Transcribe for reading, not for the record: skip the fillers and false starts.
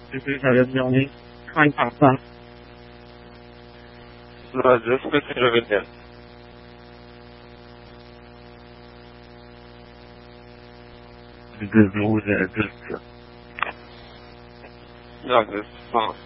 就是他的表妹看法吧。 No, just consider with them. Because no, just No, just